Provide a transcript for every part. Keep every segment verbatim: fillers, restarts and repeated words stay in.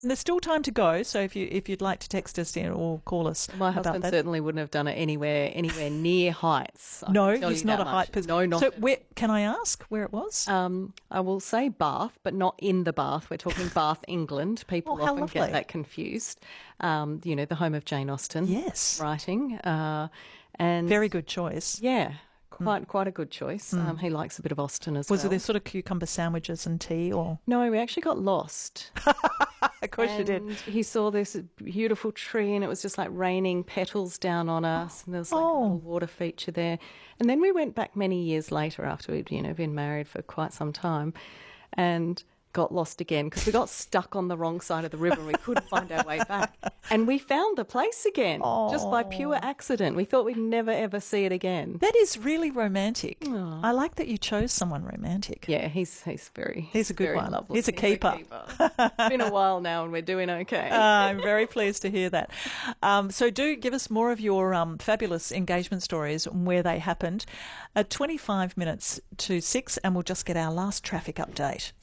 And there's still time to go, so if you if you'd like to text us in or call us, My about husband that. certainly wouldn't have done it anywhere anywhere near heights. I No, can tell he's you not that a much. height person. No, not So at all. where, can I ask where it was? Um, I will say Bath, but not in the Bath. We're talking Bath, England. People Oh, how often lovely. get that confused. Um, you know, the home of Jane Austen. Yes. Writing. Uh, and Very good choice. yeah, quite quite a good choice. Um, he likes a bit of Austen as Was well. it there sort of cucumber sandwiches and tea, or? No, we actually got lost. Of course you did. And he saw this beautiful tree and it was just like raining petals down on us, and there was like Oh. a little water feature there. And then we went back many years later after we'd, you know, been married for quite some time and got lost again because we got stuck on the wrong side of the river and we couldn't find our way back. And we found the place again just by pure accident. We thought we'd never ever see it again. That is really romantic. I like that you chose someone romantic. Yeah, he's he's very He's a good very one. Lovely. He's a keeper. It's been a while now and we're doing okay. Uh, I'm very pleased to hear that. Um, so do give us more of your um, fabulous engagement stories and where they happened at twenty-five minutes to six, and we'll just get our last traffic update.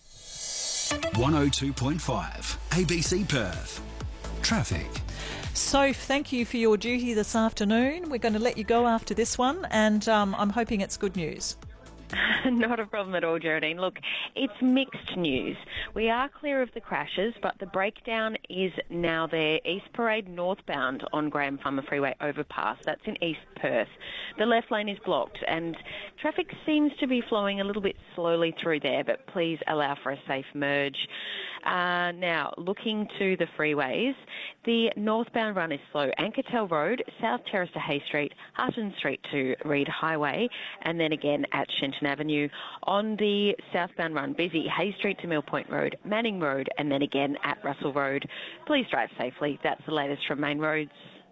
one oh two point five A B C Perth. Traffic. So thank you for your duty this afternoon. We're going to let you go after this one, and um, I'm hoping it's good news. Not a problem at all, Geraldine. Look, it's mixed news. We are clear of the crashes, but the breakdown is now there. East Parade northbound on Graham Farmer Freeway overpass. That's in East Perth. The left lane is blocked and traffic seems to be flowing a little bit slowly through there, but please allow for a safe merge. Uh, now, looking to the freeways, the northbound run is slow. Ankertel Road, South Terrace to Hay Street, Hutton Street to Reed Highway, and then again at Shenton Avenue. On the southbound run, busy. Hay Street to Mill Point Road, Manning Road, and then again at Russell Road. Please drive safely. That's the latest from Main Roads.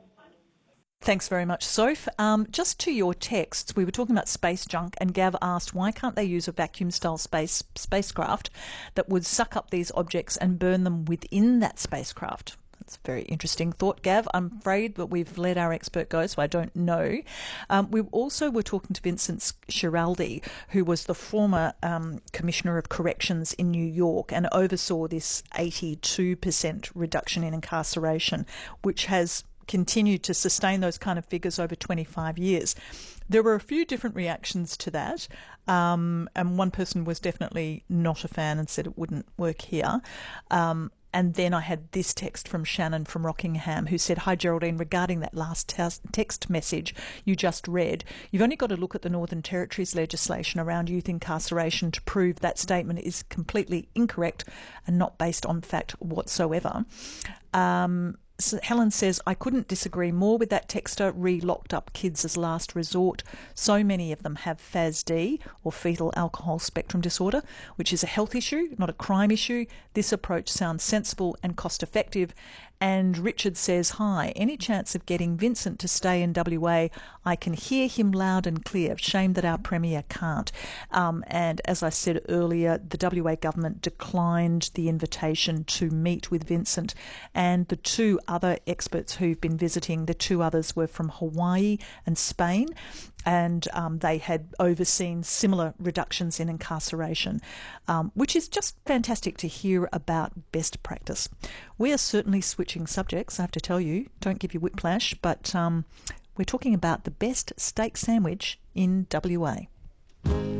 Thanks very much, Soph. Um, just to your texts, we were talking about space junk, and Gav asked why can't they use a vacuum-style space spacecraft that would suck up these objects and burn them within that spacecraft? That's a very interesting thought, Gav. I'm afraid that we've let our expert go, so I don't know. Um, we also were talking to Vincent Schiraldi, who was the former um, Commissioner of Corrections in New York and oversaw this eighty-two percent reduction in incarceration, which has continued to sustain those kind of figures over twenty-five years. There were a few different reactions to that, um, and one person was definitely not a fan and said it wouldn't work here. Um, and then I had this text from Shannon from Rockingham, who said, "Hi Geraldine, regarding that last text message you just read, you've only got to look at the Northern Territory's legislation around youth incarceration to prove that statement is completely incorrect and not based on fact whatsoever." Um, So Helen says, "I couldn't disagree more with that texter. Re-locked up kids as last resort. So many of them have F A S D, or fetal alcohol spectrum disorder, which is a health issue, not a crime issue. This approach sounds sensible and cost effective." And Richard says, "Hi, any chance of getting Vincent to stay in W A? I can hear him loud and clear. Shame that our Premier can't." Um, and as I said earlier, the W A government declined the invitation to meet with Vincent, and the two other experts who've been visiting, the two others were from Hawaii and Spain, and um, they had overseen similar reductions in incarceration, um, which is just fantastic to hear about best practice. We are certainly switching subjects, I have to tell you. Don't give you whiplash, but um, we're talking about the best steak sandwich in W A.